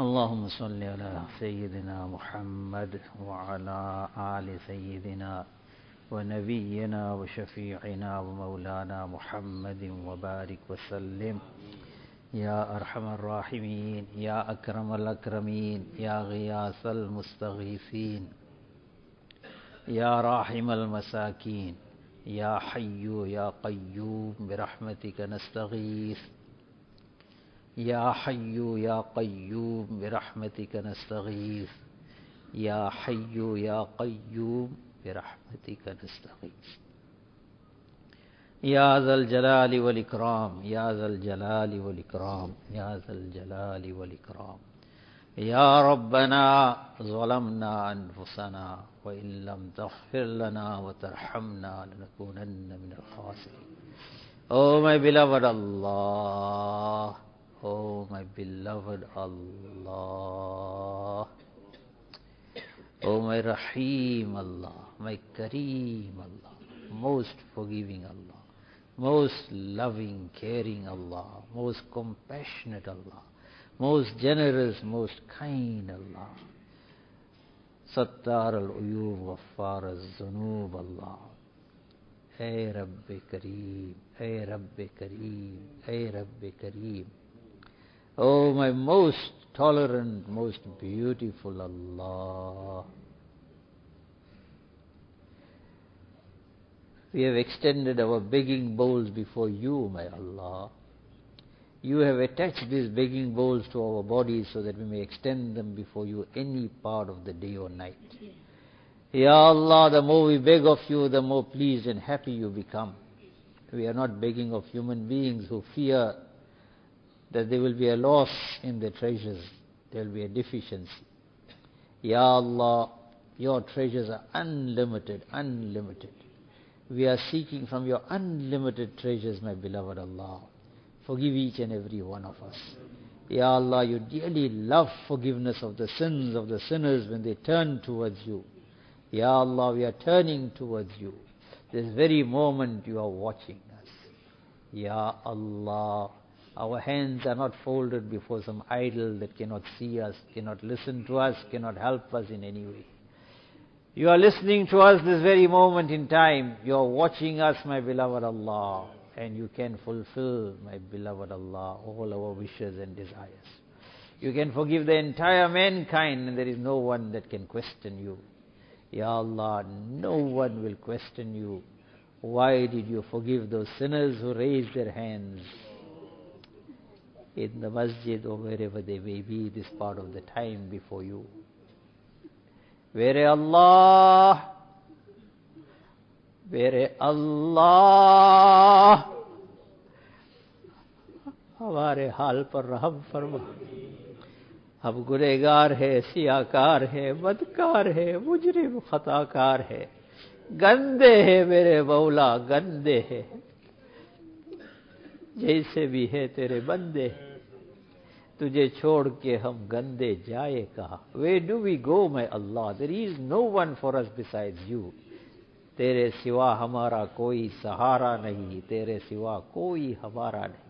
اللهم صل على سيدنا محمد وعلى آل سيدنا ونبينا وشفيعنا ومولانا محمد وبارك وسلم يا أرحم الراحمين يا أكرم الأكرمين يا غياث المستغيثين يا راحم المساكين يا حي يا قيوم برحمتك نستغيث يا حي يا قيوم برحمتك نستغيث يا حي يا قيوم برحمتك نستغيث يا ذا الجلال والإكرام يا ذا الجلال والإكرام يا ذا الجلال والإكرام يا ربنا ظلمنا أنفسنا وإن لم تغفر لنا وترحمنا لنكونن من الخاسرين. Oh my beloved Allah, oh my beloved Allah, oh my Rahim Allah, my Kareem Allah, most forgiving Allah, most loving, caring Allah, most compassionate Allah, most generous, most kind Allah, Sattar al-Uyub, Ghaffar al-Zunub Allah. Ay Rabbi Kareem, Ay Rabbi Kareem, Ay Rabbi Kareem. Oh my most tolerant, most beautiful Allah. We have extended our begging bowls before you, my Allah. You have attached these begging bowls to our bodies so that we may extend them before you any part of the day or night. Ya Allah, the more we beg of you, the more pleased and happy you become. We are not begging of human beings who fear that there will be a loss in their treasures, there will be a deficiency. Ya Allah, your treasures are unlimited, unlimited. We are seeking from your unlimited treasures, my beloved Allah. Forgive each and every one of us. Ya Allah, you dearly love forgiveness of the sins of the sinners when they turn towards you. Ya Allah, we are turning towards you. This very moment you are watching us. Ya Allah, our hands are not folded before some idol that cannot see us, cannot listen to us, cannot help us in any way. You are listening to us this very moment in time. You are watching us, my beloved Allah. And you can fulfill, my beloved Allah, all our wishes and desires. You can forgive the entire mankind and there is no one that can question you. Ya Allah, no one will question you. Why did you forgive those sinners who raised their hands in the masjid or wherever they may be this part of the time before you? Where Allah, where Allah, हमारे हाल पर रहम फरमा. हम गुनहगार है, सियाकार है, बदकार है, मुजरिम खताकार है, गंदे है मेरे मौला, गंदे है, जैसे भी है तेरे बंदे, तुझे छोड़ के हम गंदे जाए कहाँ. Where do we go, my Allah? There is no one for us besides you. तेरे सिवा हमारा कोई सहारा नहीं, तेरे सिवा कोई हमारा नहीं.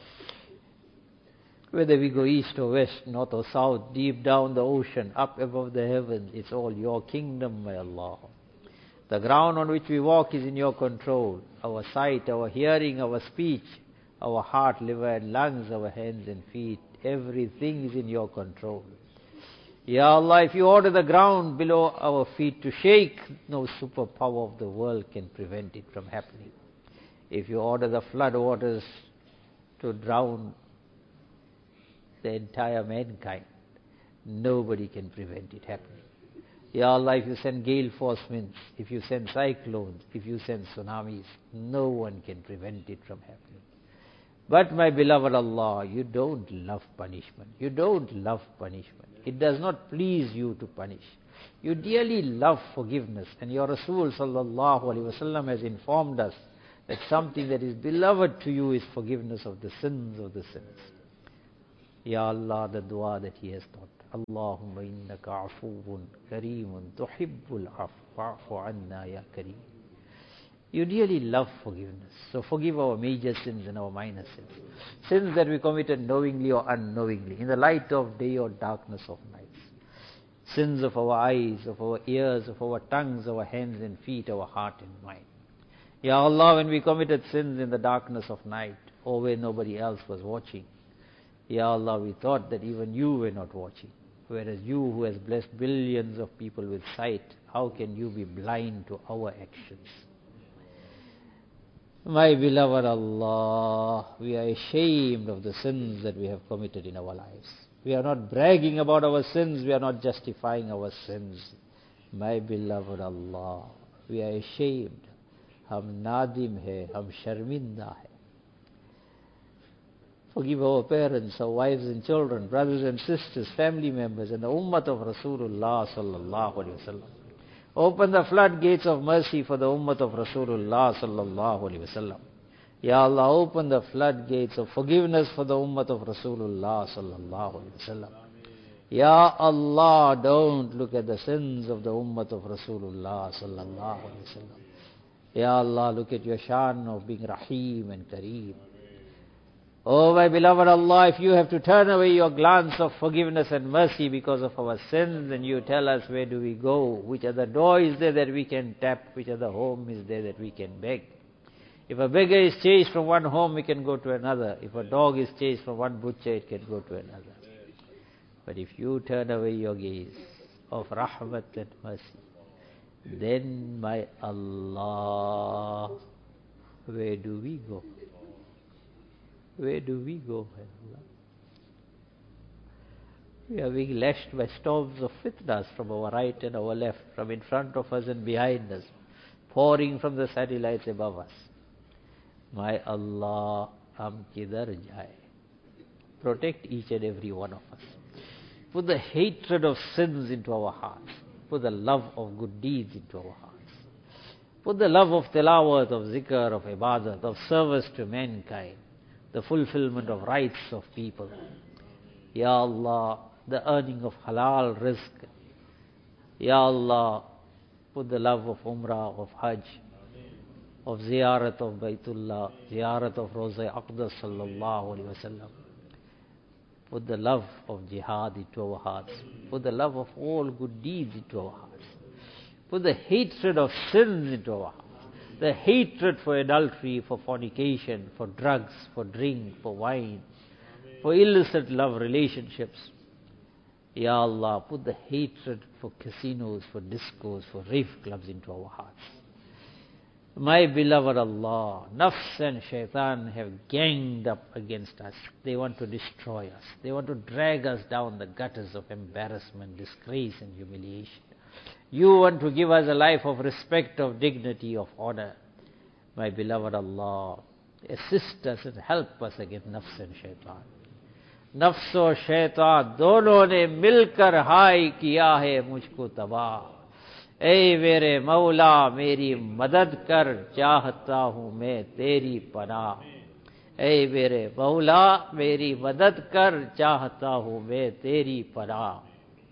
Whether we go east or west, north or south, deep down the ocean, up above the heavens, it's all your kingdom, my Allah. The ground on which we walk is in your control. Our sight, our hearing, our speech, our heart, liver and lungs, our hands and feet, everything is in your control. Ya Allah, if you order the ground below our feet to shake, no superpower of the world can prevent it from happening. If you order the flood waters to drown the entire mankind, nobody can prevent it happening. Ya Allah, if you send gale force winds, if you send cyclones, if you send tsunamis, no one can prevent it from happening. But my beloved Allah, you don't love punishment. You don't love punishment. It does not please you to punish. You dearly love forgiveness. And your Rasul sallallahu alaihi wasallam has informed us that something that is beloved to you is forgiveness of the sins of the sinners. Ya Allah, the dua that he has taught. Allahumma innaka afuwun kareemun tuhibbul afwa fa'fu anna ya kareem. You really love forgiveness. So forgive our major sins and our minor sins. Sins that we committed knowingly or unknowingly, in the light of day or darkness of night. Sins of our eyes, of our ears, of our tongues, our hands and feet, our heart and mind. Ya Allah, when we committed sins in the darkness of night, or where nobody else was watching, Ya Allah, we thought that even you were not watching. Whereas you, who has blessed billions of people with sight, how can you be blind to our actions? My beloved Allah, we are ashamed of the sins that we have committed in our lives. We are not bragging about our sins, we are not justifying our sins. My beloved Allah, we are ashamed. Hum nadim hai, hum sharminda hai. Forgive our parents, our wives and children, brothers and sisters, family members, and the ummah of Rasulullah sallallahu alaihi wasallam. Open the floodgates of mercy for the ummah of Rasulullah sallallahu alaihi wasallam. Ya Allah, open the floodgates of forgiveness for the ummah of Rasulullah sallallahu alaihi wasallam. Ya Allah, don't look at the sins of the ummah of Rasulullah sallallahu alaihi wasallam. Ya Allah, look at your shan of being Rahim and Kareem. Oh my beloved Allah, if you have to turn away your glance of forgiveness and mercy because of our sins, then you tell us, where do we go? Which other door is there that we can tap? Which other home is there that we can beg? If a beggar is chased from one home, we can go to another. If a dog is chased from one butcher, it can go to another. But if you turn away your gaze of rahmat and mercy, then my Allah, where do we go? Where do we go, my Allah? We are being lashed by storms of fitnas from our right and our left, from in front of us and behind us, pouring from the satellites above us. My Allah, hum kidhar jaye? Protect each and every one of us. Put the hatred of sins into our hearts. Put the love of good deeds into our hearts. Put the love of tilawat, of zikr, of ibadat, of service to mankind, the fulfillment of rights of people. Ya Allah, the earning of halal rizq. Ya Allah, put the love of umrah, of hajj, of ziyarat of Baytullah, ziyarat of Roza Aqdas sallallahu alaihi wasallam. Put the love of jihad into our hearts. Put the love of all good deeds into our hearts. Put the hatred of sins into our hearts. The hatred for adultery, for fornication, for drugs, for drink, for wine, for illicit love relationships. Ya Allah, put the hatred for casinos, for discos, for rave clubs into our hearts. My beloved Allah, nafs and shaitan have ganged up against us. They want to destroy us. They want to drag us down the gutters of embarrassment, disgrace and humiliation. You want to give us a life of respect, of dignity, of honor. My beloved Allah, assist us and help us against nafs and shaitan. Nafs और शैतान दोनों ने मिलकर हाय किया है मुझको तबाह. ऐ मेरे मौला मेरी मदद कर, चाहता हूँ मैं तेरी पनाह. ऐ मेरे मौला मेरी मदद कर, चाहता हूँ मैं तेरी पनाह.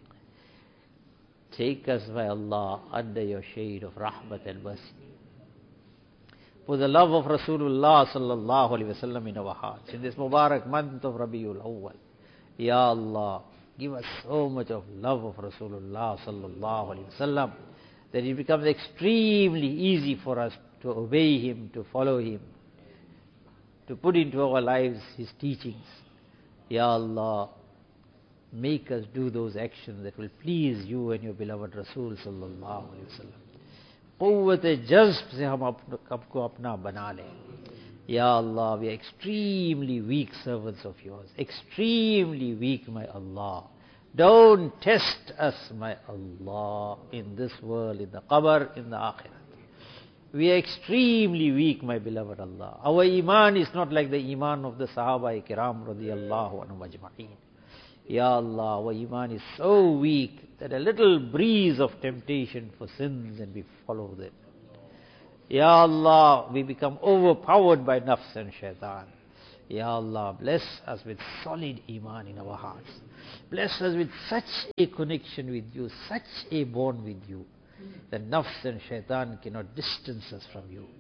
Take us, my Allah, under your shade of rahmat and mercy. For the love of Rasulullah sallallahu alaihi wasallam in our hearts, in this Mubarak month of Rabiul Awwal. Ya Allah, give us so much of love of Rasulullah sallallahu alaihi wasallam that it becomes extremely easy for us to obey him, to follow him, to put into our lives his teachings. Ya Allah, make us do those actions that will please you and your beloved Rasul sallallahu alaihi wasallam. قوت جذب سے ہم کو اپنا بنا لیں. Ya Allah, we are extremely weak servants of yours. Extremely weak, my Allah. Don't test us, my Allah, in this world, in the qabr, in the akhirat. We are extremely weak, my beloved Allah. Our iman is not like the iman of the Sahaba Kiram radiyallahu anhum ajma'een. Ya Allah, our iman is so weak that a little breeze of temptation for sins and we follow them. Ya Allah, we become overpowered by nafs and shaitan. Ya Allah, bless us with solid iman in our hearts. Bless us with such a connection with you, such a bond with you, that nafs and shaitan cannot distance us from you.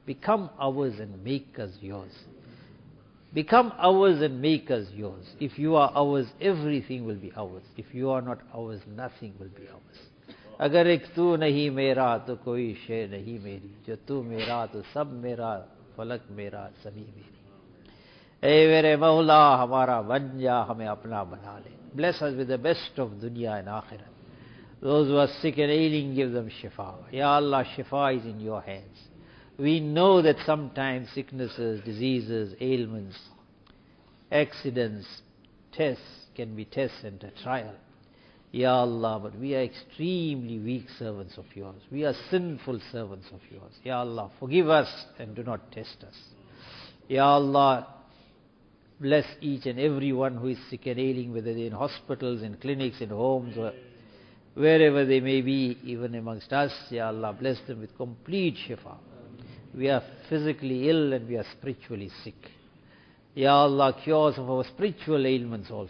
Become ours and make us yours. Become ours and make us yours. If you are ours, everything will be ours. If you are not ours, nothing will be ours. अगर एक तू नहीं मेरा तो कोई शे नहीं मेरी, जो तू मेरा तो सब मेरा, फलक मेरा सभी मेरी. ए मेरे मौला हमारा बन जा, हमें अपना बना ले. Bless us with the best of dunya and akhirat. Those who are sick and ailing, give them shifa. Ya Allah, shifa is in your hands. We know that sometimes sicknesses, diseases, ailments, accidents, tests can be tests and a trial. Ya Allah, but we are extremely weak servants of yours. We are sinful servants of yours. Ya Allah, forgive us and do not test us. Ya Allah, bless each and every one who is sick and ailing, whether they're in hospitals, in clinics, in homes, or wherever they may be, even amongst us. Ya Allah, bless them with complete shifa. We are physically ill and we are spiritually sick. Ya Allah, cures of our spiritual ailments also.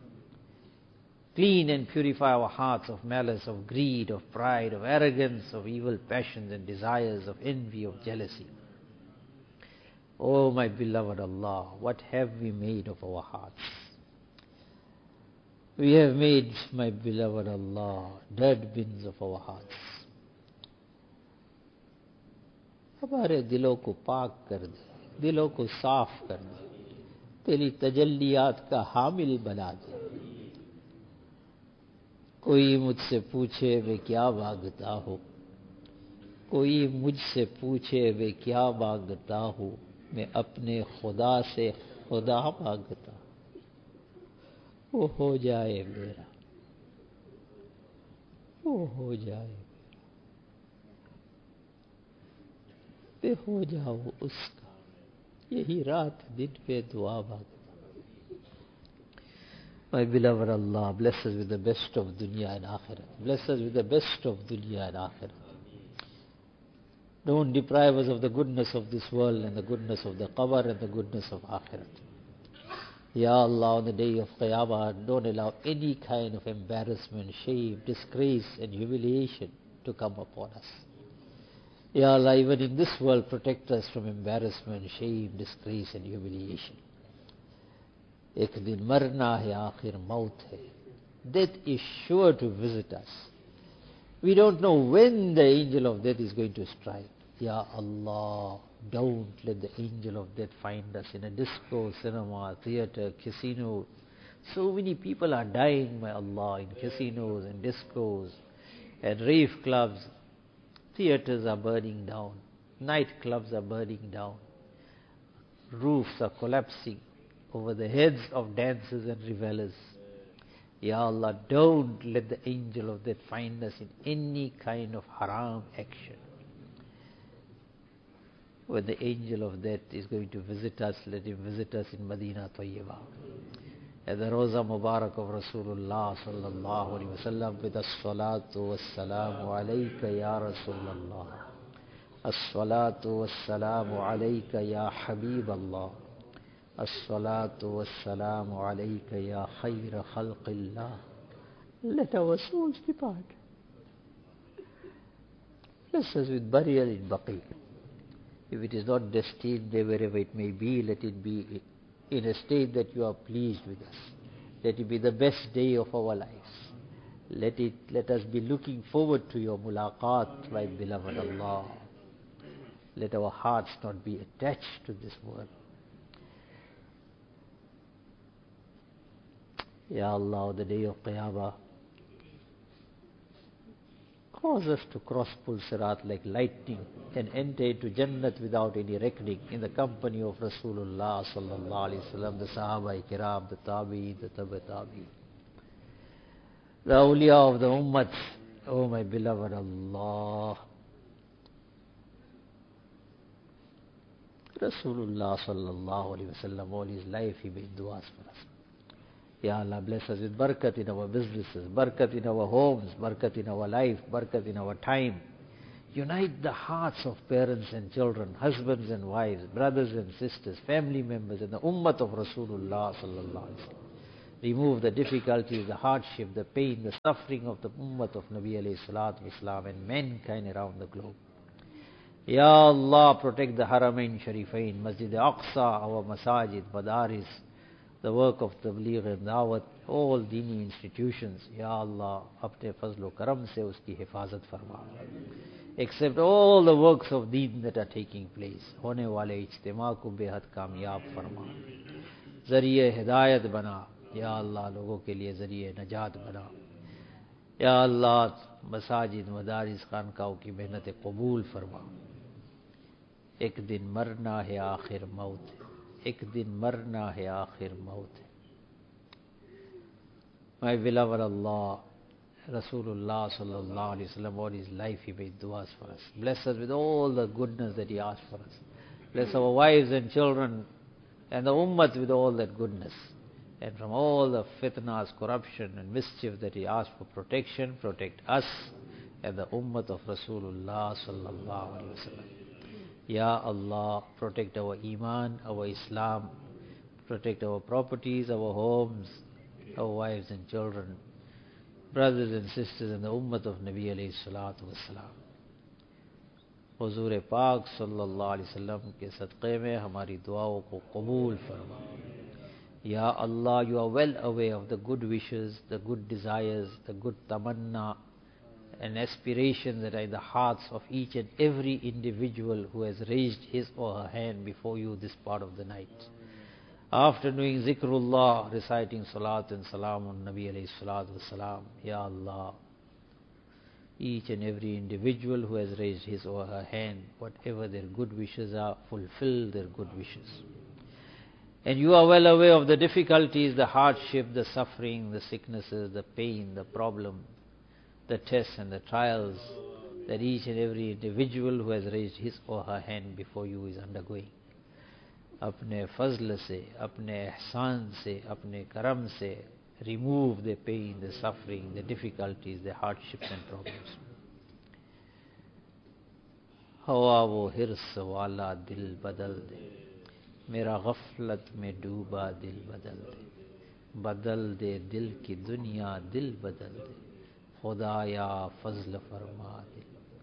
Clean and purify our hearts of malice, of greed, of pride, of arrogance, of evil passions and desires, of envy, of jealousy. Oh my beloved Allah, what have we made of our hearts? We have made, my beloved Allah, dirt bins of our hearts. हमारे दिलों को पाक कर दे, दिलों को साफ कर दे, तेरी तजल्लियात का हामिल बना दे. कोई मुझसे पूछे वे क्या मांगता हो, कोई मुझसे पूछे वे क्या मांगता हो, मैं अपने खुदा से खुदा मांगता, वो हो जाए मेरा, वो हो जाए, पे हो जाओ उसका. यही रात दिन पे दुआ मांगता. My beloved Allah, bless us with the best of dunya and akhirat. Bless us with the best of dunya and akhirat. Don't deprive us of the goodness of this world and the goodness of the qabr and the goodness of akhirat. Ya Allah, on the day of Qiyamah, don't allow any kind of embarrassment, shame, disgrace and humiliation to come upon us. Ya Allah, even in this world, protect us from embarrassment, shame, disgrace and humiliation. एक दिन मरना है, आखिर मौत है. Death is sure to visit us. We don't know when the angel of death is going to strike. Ya Allah, don't let the angel of death find us in a disco, cinema, theater, casino. So many people are dying, my Allah, in casinos and discos and rave clubs. Theaters are burning down. Nightclubs are burning down. Roofs are collapsing over the heads of dancers and revelers. Ya Allah, don't let the angel of death find us in any kind of haram action. When the angel of death is going to visit us, let him visit us in Madinah Tayyibah. At the Roza Mubarak of Rasulullah sallallahu alaihi wasallam, with as-salatu was-salamu alayka ya Rasulullah. As-salatu was-salamu alayka ya Habib Allah. As-salatu was-salamu alayka ya khayra khalqillah. Let our souls depart. Bless us with burial in Baqi. If it is not destined there, wherever it may be, let it be in a state that you are pleased with us. Let it be the best day of our lives. Let us be looking forward to your mulaqat, my beloved Allah. Let our hearts not be attached to this world. Ya Allah, the day of Qiyamah, cause us to cross Pul Sirat like lightning and enter into Jannat without any reckoning, in the company of Rasulullah sallallahu alaihi wasallam, the Sahaba Kiram, the Tabi'in, the Tabi Tabi'in, the awliya of the Ummah. Oh my beloved Allah, Rasulullah sallallahu alaihi wasallam, all his life he made du'as for us. Ya Allah, bless us with barakat in our businesses, barakat in our homes, barakat in our life, barakat in our time. Unite the hearts of parents and children, husbands and wives, brothers and sisters, family members, and the ummah of Rasulullah sallallahu alaihi wasallam. Remove the difficulties, the hardship, the pain, the suffering of the ummah of Nabi alayhi salatu wasalam and mankind around the globe. Ya Allah, protect the Haramain Sharifain, Masjid Aqsa, our Masajid, Madaris, the work of Tabligh and Dawat, all dini institutions. Ya Allah, apne fazl karam se uski hifazat farma. Accept all the works of deen that are taking place. Hone wale ijtima ko behad kamyab farma. Zariye hidayat bana. Ya Allah, logo ke liye zariye najat bana. Ya Allah, Masajid, Madaris, Khankaon ki mehnat qabul farma. एक दिन मरना है आखिर मौत है, एक दिन मरना है आखिर मौत है. My beloved Allah, Rasulullah sallallahu alaihi wasallam, all his life he made du'as for us. Bless us with all the goodness that he asked for us. Bless our wives and children and the ummah with all that goodness. And from all the fitnas, corruption and mischief that he asked for protection, protect us and the ummah of Rasulullah sallallahu alaihi wasallam. Ya Allah, protect our Iman, our Islam, protect our properties, our homes, our wives and children, brothers and sisters and the ummah of Nabi alayhi salatu wassalam. Huzur Pak sallallahu alayhi wasallam ke sadqe mein hamari duaओं ko qabool farma. Ya Allah, you are well aware of the good wishes, the good desires, the good tamanna and aspiration that are in the hearts of each and every individual who has raised his or her hand before you this part of the night. After doing zikrullah, reciting salat and salam on Nabi alayhi salatu wasalam, Ya Allah, each and every individual who has raised his or her hand, whatever their good wishes are, fulfill their good wishes. And you are well aware of the difficulties, the hardship, the suffering, the sicknesses, the pain, the problem, the tests and the trials that each and every individual who has raised his or her hand before you is undergoing. Apne fazl se, apne ihsan se, apne karam se, remove the pain, the suffering, the difficulties, the hardships and problems. Hawa wo hirs wala dil badal de, mera ghaflat mein dooba dil badal de dil ki dunya dil badal de. خدایا فضل فرما دے.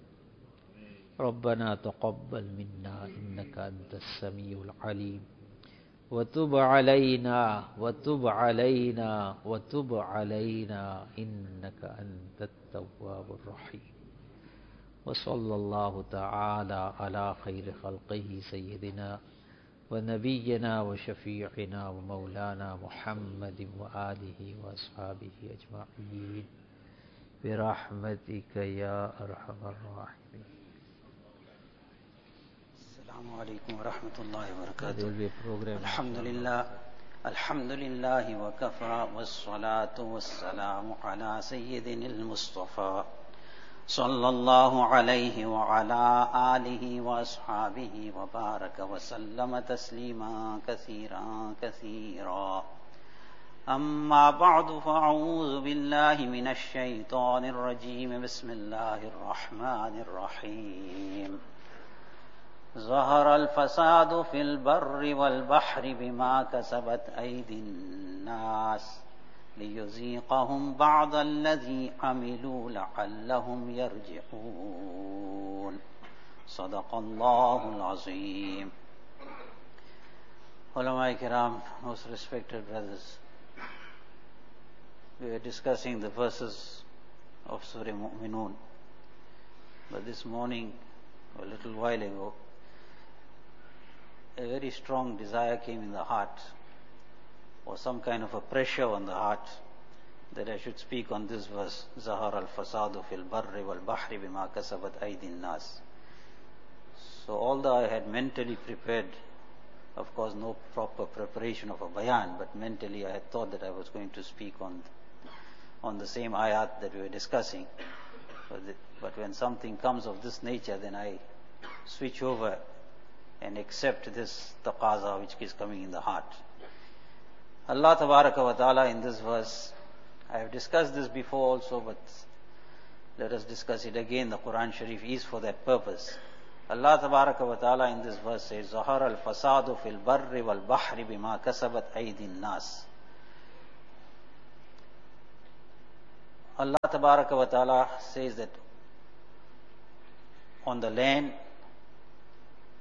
ربنا تقبل منا إنك أنت السميع العليم وتب علينا وتب علينا وتب علينا إنك أنت التواب الرحيم. وصلى الله تعالى على خير خلقه سيدنا ونبينا وشفيعنا ومولانا محمد وآله وأصحابه أجمعين برحمتك يا أرحم الراحمين. السلام عليكم ورحمة الله وبركاته. الحمد لله وكفى والصلاة والسلام على سيدنا المصطفى صلى الله عليه وعلى آله وأصحابه وبارك وسلم تسليما كثيرا كثيرا. أما بعد فأعوذ بالله من الشيطان الرجيم. بسم الله الرحمن الرحيم. ظهر الفساد في البر والبحر بما كسبت أيدي الناس ليذيقهم بعض الذي عملوا لعلهم يرجعون. صدق الله العظيم. Ulama Kiram, most respected brothers, we were discussing the verses of Surah Mu'minun, but this morning, a little while ago, a very strong desire came in the heart, or some kind of a pressure on the heart, that I should speak on this verse, Zahar al-fasadu fil barri wal bahri bima kasabat aydin nas. So although I had mentally prepared, of course no proper preparation of a bayan, but mentally I had thought that I was going to speak on the same ayat that we were discussing. But when something comes of this nature, then I switch over and accept this taqaza which is coming in the heart. Allah Tabaraka wa Ta'ala in this verse, I have discussed this before also, but let us discuss it again. The Quran Sharif is for that purpose. Allah Tabaraka wa Ta'ala in this verse says, Zahar al-fasadu fil barri wal bahri bima kasabat aydin nas. Allah Tabaraka wa Ta'ala says that on the land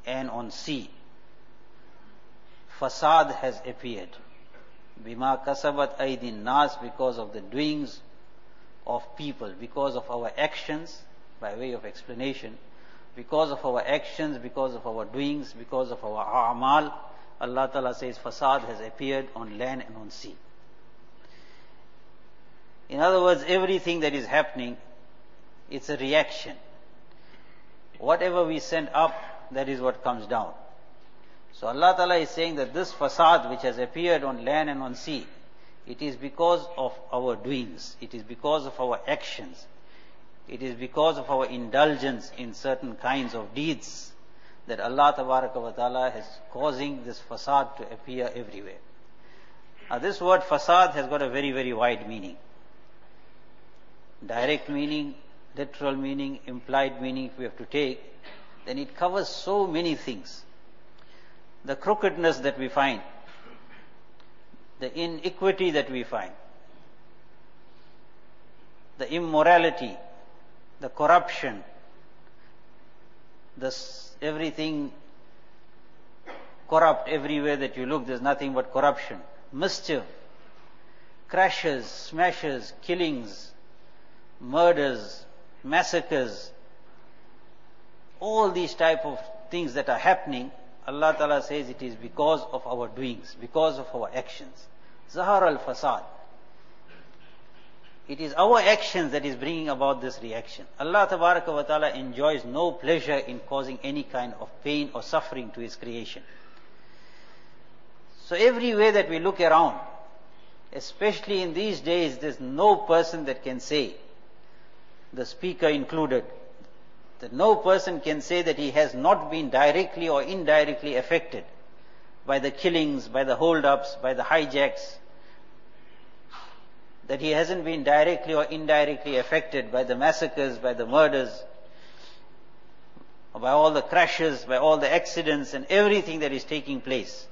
and on sea, fasad has appeared. Bima kasabat aydin nas, because of the doings of people, because of our actions, by way of explanation, because of our actions, because of our doings, because of our a'mal, Allah Ta'ala says fasad has appeared on land and on sea. In other words, everything that is happening, it's a reaction. Whatever we send up, that is what comes down. So Allah Ta'ala is saying that this fasad which has appeared on land and on sea, it is because of our doings, it is because of our actions, it is because of our indulgence in certain kinds of deeds that Allah Tabaraka wa Ta'ala is causing this fasad to appear everywhere. Now this word fasad has got a very, very wide meaning. Direct meaning, literal meaning, implied meaning, if we have to take, then it covers so many things. The crookedness that we find, the iniquity that we find, the immorality, the corruption, everything corrupt everywhere that you look, there's nothing but corruption, mischief, crashes, smashes, killings, murders, massacres, all these type of things that are happening, Allah Ta'ala says it is because of our doings, because of our actions. Zahar al-fasad. It is our actions that is bringing about this reaction. Allah Tabaraka wa Ta'ala enjoys no pleasure in causing any kind of pain or suffering to His creation. So everywhere that we look around, especially in these days, there's no person that can say, the speaker included, that no person can say that he has not been directly or indirectly affected by the killings, by the hold-ups, by the hijacks, that he hasn't been directly or indirectly affected by the massacres, by the murders, by all the crashes, by all the accidents and everything that is taking place.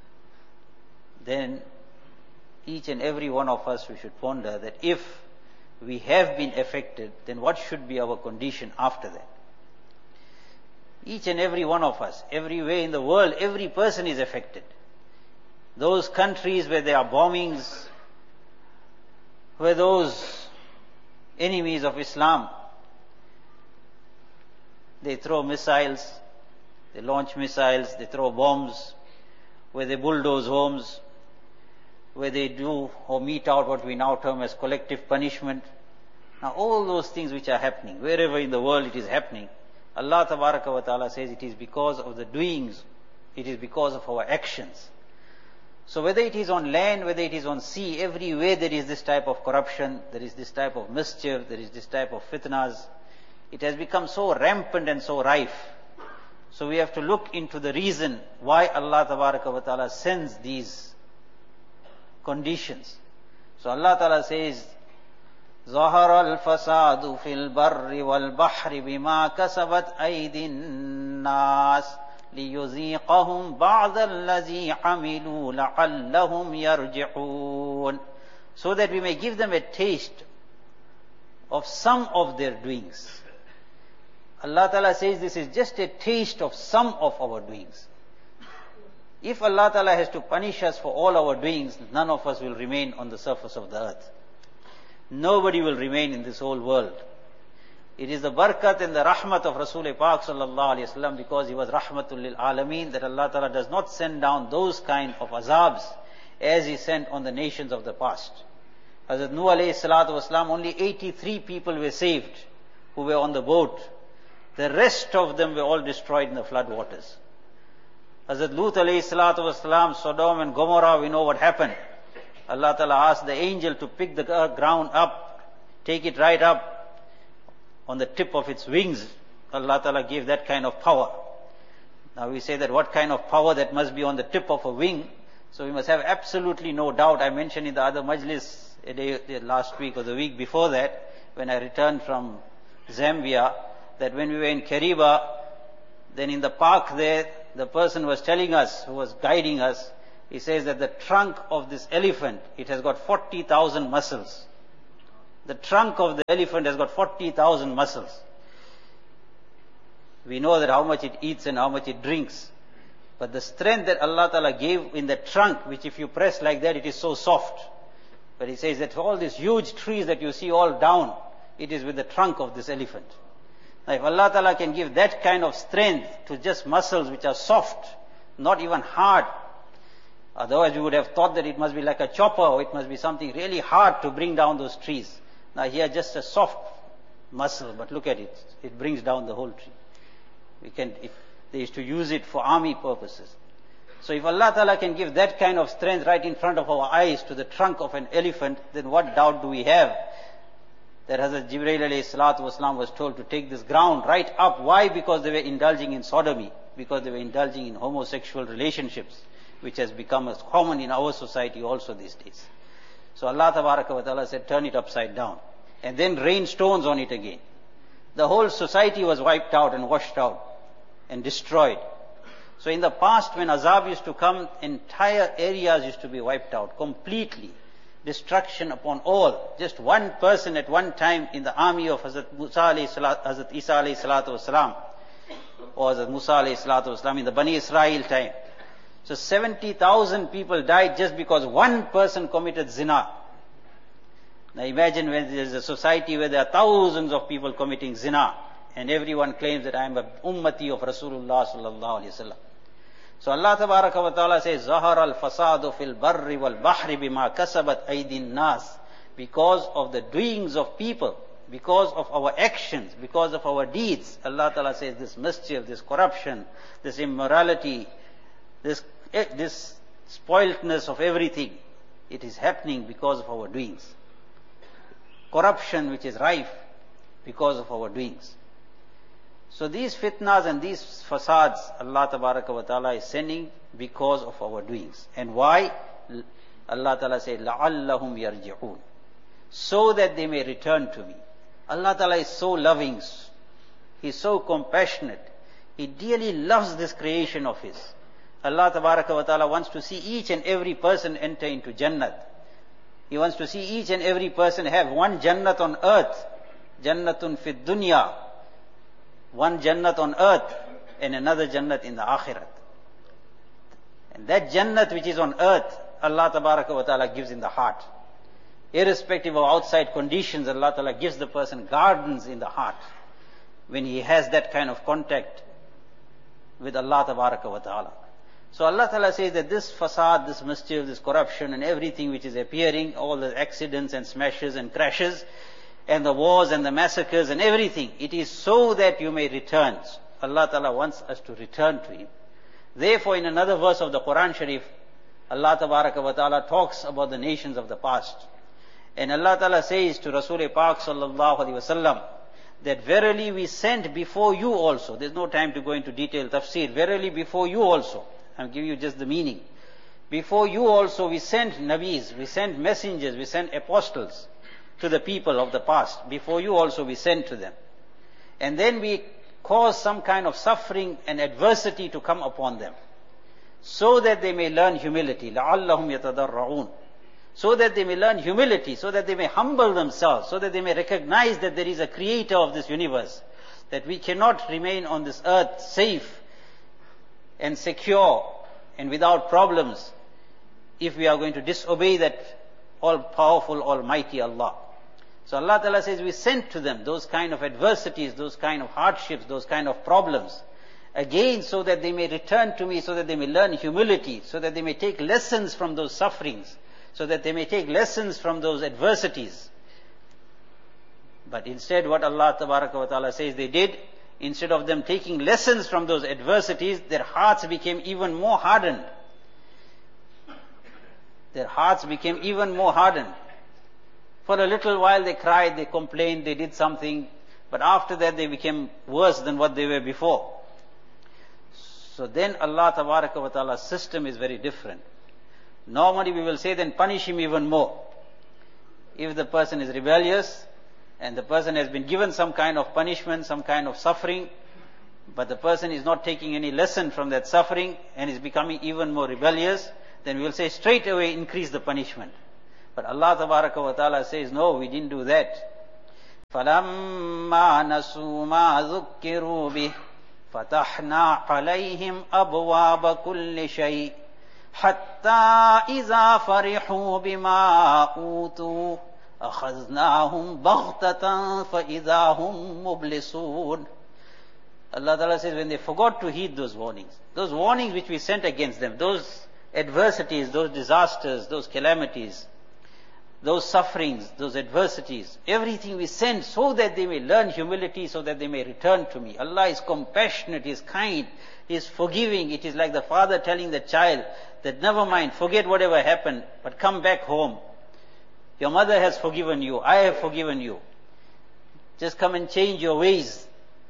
Then each and every one of us, we should ponder that if we have been affected, then what should be our condition after that? Each and every one of us, everywhere in the world, every person is affected. Those countries where there are bombings, where those enemies of Islam, they throw missiles, they launch missiles, they throw bombs, where they bulldoze homes, where they do or mete out what we now term as collective punishment. Now all those things which are happening, wherever in the world it is happening, Allah Tabaraka wa Ta'ala says it is because of the doings, it is because of our actions. So whether it is on land, whether it is on sea, everywhere there is this type of corruption, there is this type of mischief, there is this type of fitnas. It has become so rampant and so rife. So we have to look into the reason why Allah Tabaraka wa Ta'ala sends these conditions. So Allah Ta'ala says, ظهر الفساد في البر والبحر بما كسبت أيدي الناس ليذيقهم بعض الذي عملوا لعلهم يرجعون. So that we may give them a taste of some of their doings. Allah Ta'ala says this is just a taste of some of our doings. If Allah Ta'ala has to punish us for all our doings, none of us will remain on the surface of the earth. Nobody will remain in this whole world. It is the barakat and the rahmat of Rasul Pak sallallahu alayhi wasallam, because he was rahmatul lil alameen, that Allah Ta'ala does not send down those kind of azabs as He sent on the nations of the past. Hazrat Nuh alayhi salatu wasalam, only 83 people were saved who were on the boat. The rest of them were all destroyed in the flood waters. Hazrat Lut alayhi salatu wasalam, Sodom and Gomorrah, we know what happened. Allah Ta'ala asked the angel to pick the ground up, take it right up on the tip of its wings. Allah Ta'ala gave that kind of power. Now we say that what kind of power that must be on the tip of a wing. So we must have absolutely no doubt. I mentioned in the other majlis last week or the week before that, when I returned from Zambia, that when we were in Kariba, then in the park there, the person was telling us, who was guiding us, he says that the trunk of this elephant, it has got 40,000 muscles. The trunk of the elephant has got 40,000 muscles. We know that how much it eats and how much it drinks. But the strength that Allah Ta'ala gave in the trunk, which if you press like that, it is so soft. But He says that all these huge trees that you see all down, it is with the trunk of this elephant. Now if Allah Ta'ala can give that kind of strength to just muscles which are soft, not even hard, otherwise we would have thought that it must be like a chopper or it must be something really hard to bring down those trees. Now here just a soft muscle, but look at it. It brings down the whole tree. They used to use it for army purposes. So if Allah Ta'ala can give that kind of strength right in front of our eyes to the trunk of an elephant, then what doubt do we have that Hazrat Jibreel alayhi salatu wasalam was told to take this ground right up. Why? Because they were indulging in sodomy, because they were indulging in homosexual relationships, which has become as common in our society also these days. So Allah Tabaraka wa Ta'ala said, turn it upside down, and then rain stones on it again. The whole society was wiped out and washed out and destroyed. So in the past, when azab used to come, entire areas used to be wiped out completely. Destruction upon all. Just one person at one time in the army of Hazrat Isa alayhi salatu wasalam, or Hazrat Musa alayhi salatu wasalam in the Bani Israel time. So 70,000 people died just because one person committed zina. Now imagine when there is a society where there are thousands of people committing zina, and everyone claims that I am a ummati of Rasulullah sallallahu alaihi wasallam. So Allah Tabaraka wa Ta'ala says, Zahar al-fasadu fil barri wal bahri bima kasabat aydin nas. Because of the doings of people, because of our actions, because of our deeds, Allah Ta'ala says this mischief, this corruption, this immorality, this spoiledness of everything, it is happening because of our doings. Corruption which is rife because of our doings. So these fitnas and these fasads, Allah Tabaraka wa Ta'ala is sending because of our doings. And why? Allah Ta'ala said, لَعَلَّهُمْ يَرْجِعُونَ. So that they may return to me. Allah Ta'ala is so loving. He is so compassionate. He dearly loves this creation of His. Allah Tabaraka wa Ta'ala wants to see each and every person enter into Jannat. He wants to see each and every person have one Jannat on earth. Jannatun fid dunya. One Jannat on earth and another Jannat in the Akhirat. And that Jannat which is on earth, Allah Tabaraka wa Ta'ala gives in the heart. Irrespective of outside conditions, Allah Ta'ala gives the person gardens in the heart when he has that kind of contact with Allah Tabaraka wa Ta'ala. So Allah Ta'ala says that this fasad, this mischief, this corruption and everything which is appearing, all the accidents and smashes and crashes, and the wars and the massacres and everything, it is so that you may return. Allah Ta'ala wants us to return to Him. Therefore, in another verse of the Quran Sharif, Allah Tabaraka wa Ta'ala talks about the nations of the past. And Allah Ta'ala says to Rasul Pak sallallahu alaihi wasallam that verily we sent before you also. There's no time to go into detailed tafsir. Verily before you also. I'm giving you just the meaning. Before you also we sent Nabis, we sent messengers, we sent apostles to the people of the past. Before you also we sent to them. And then we caused some kind of suffering and adversity to come upon them, so that they may learn humility. لَعَلَّهُمْ يَتَضَرَّعُونَ. So that they may learn humility, so that they may humble themselves, so that they may recognize that there is a creator of this universe, that we cannot remain on this earth safe and secure and without problems if we are going to disobey that all-powerful, almighty Allah. So Allah Ta'ala says we sent to them those kind of adversities, those kind of hardships, those kind of problems. Again, so that they may return to me, so that they may learn humility, so that they may take lessons from those sufferings, so that they may take lessons from those adversities. But instead what Allah Tabaraka wa Ta'ala says they did, instead of them taking lessons from those adversities, their hearts became even more hardened. Their hearts became even more hardened. For a little while they cried, they complained, they did something, but after that they became worse than what they were before. So then Allah Tabaraka wa Ta'ala's system is very different. Normally we will say then punish him even more. If the person is rebellious and the person has been given some kind of punishment, some kind of suffering, but the person is not taking any lesson from that suffering and is becoming even more rebellious, then we will say straight away increase the punishment. But Allah Tabaraka wa Ta'ala says, no, we didn't do that. فَلَمَّا نَسُوا مَا ذُكِّرُوا بِهِ فَتَحْنَا عَلَيْهِمْ أَبْوَابَ كُلِّ شَيْءٍ حَتَّى إِذَا فَرِحُوا بِمَا أُوتُوا أَخَذْنَاهُمْ بَغْتَةً فَإِذَا هُمْ مُبْلِسُونَ. Allah Ta'ala says, when they forgot to heed those warnings which we sent against them, those adversities, those disasters, those calamities, those sufferings, those adversities, everything we send so that they may learn humility, so that they may return to me. Allah is compassionate, He is kind, He is forgiving. It is like the father telling the child that never mind, forget whatever happened, but come back home. Your mother has forgiven you, I have forgiven you. Just come and change your ways.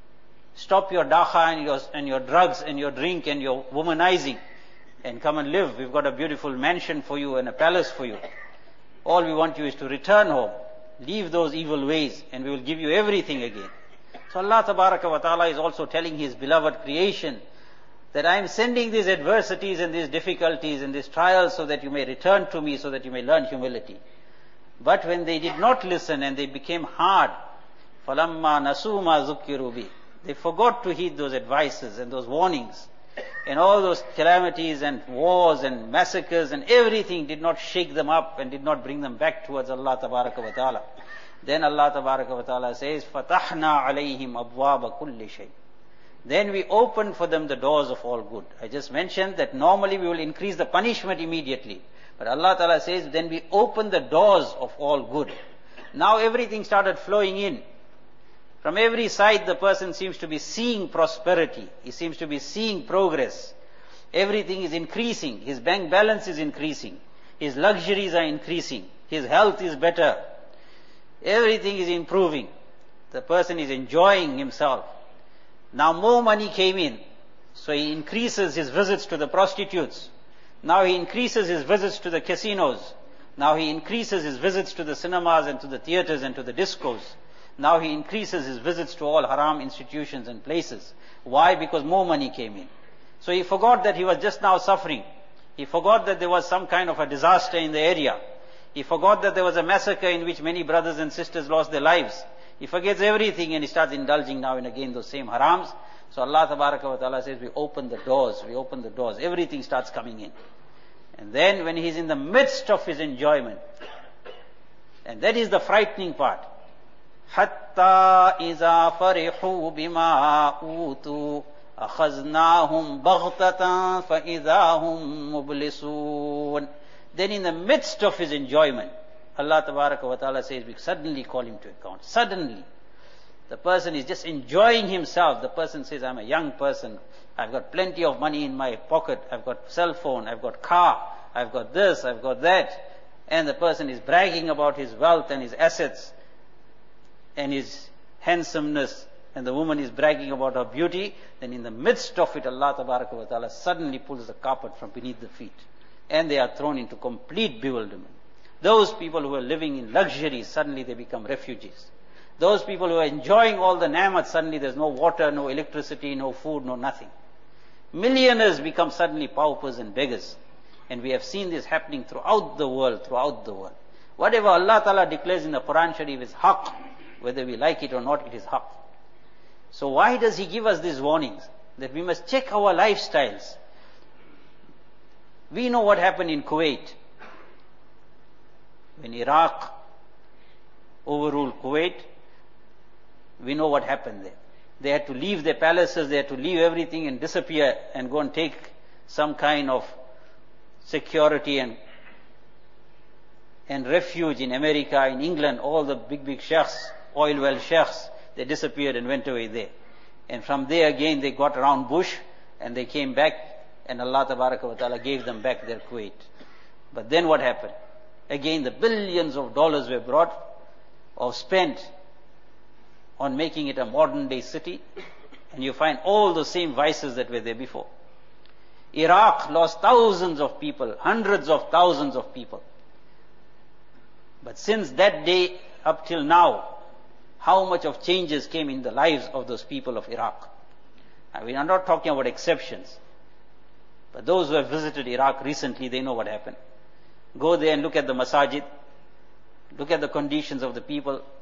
Stop your dakha and your drugs and your drink and your womanizing and come and live. We've got a beautiful mansion for you and a palace for you. All we want you is to return home. Leave those evil ways and we will give you everything again. So Allah Tabaraka wa Ta'ala is also telling His beloved creation that I am sending these adversities and these difficulties and these trials so that you may return to me, so that you may learn humility. But when they did not listen and they became hard, فَلَمَّا نَسُوا مَا ذُكِّرُوا بِهِ, they forgot to heed those advices and those warnings. And all those calamities and wars and massacres and everything did not shake them up and did not bring them back towards Allah Tabaraka wa Ta'ala. Then Allah Tabaraka wa Ta'ala says, فَتَحْنَا عَلَيْهِمْ أَبْوَابَ كُلِّ شَيْءٍ. Then we open for them the doors of all good. I just mentioned that normally we will increase the punishment immediately. But Allah Ta'ala says, then we open the doors of all good. Now everything started flowing in. From every side the person seems to be seeing prosperity. He seems to be seeing progress. Everything is increasing. His bank balance is increasing. His luxuries are increasing. His health is better. Everything is improving. The person is enjoying himself. Now more money came in. So he increases his visits to the prostitutes. Now he increases his visits to the casinos. Now he increases his visits to the cinemas and to the theaters and to the discos. Now he increases his visits to all haram institutions and places. Why? Because more money came in. So he forgot that he was just now suffering. He forgot that there was some kind of a disaster in the area. He forgot that there was a massacre in which many brothers and sisters lost their lives. He forgets everything and he starts indulging now and again those same harams. So Allah Tabaraka wa Ta'ala says, we open the doors, everything starts coming in. And then when he's in the midst of his enjoyment, and that is the frightening part, حَتَّى إِذَا فَرِحُوا بِمَا أُوتُوا أَخَذْنَاهُمْ بَغْتَةً فَإِذَا هُمْ مُبْلِسُونَ. Then in the midst of his enjoyment, Allah Tabaraka wa Ta'ala says, we suddenly call him to account. Suddenly. The person is just enjoying himself. The person says, I'm a young person. I've got plenty of money in my pocket. I've got cell phone. I've got car. I've got this. I've got that. And the person is bragging about his wealth and his assets and his handsomeness. And the woman is bragging about her beauty. Then in the midst of it, Allah Tabaraka wa Ta'ala suddenly pulls the carpet from beneath the feet. And they are thrown into complete bewilderment. Those people who are living in luxury, suddenly they become refugees. Those people who are enjoying all the ni'mat, suddenly there's no water, no electricity, no food, no nothing. Millionaires become suddenly paupers and beggars. And we have seen this happening throughout the world. Whatever Allah Ta'ala declares in the Quran Sharif is haqq. Whether we like it or not, it is haqq. So why does He give us these warnings? That we must check our lifestyles. We know what happened in Kuwait. When Iraq overruled Kuwait, we know what happened there. They had to leave their palaces, they had to leave everything and disappear and go and take some kind of security and refuge in America, in England. All the big sheikhs, oil well sheikhs, they disappeared and went away there. And from there again they got around Bush and they came back and Allah Tabaraka wa Ta'ala gave them back their Kuwait. But then what happened? Again the billions of dollars were brought or spent on making it a modern day city, and you find all the same vices that were there before. Iraq lost thousands of people, hundreds of thousands of people. But since that day up till now, how much of changes came in the lives of those people of Iraq? Now, we are not talking about exceptions, but those who have visited Iraq recently, they know what happened. Go there and look at the masajid, look at the conditions of the people.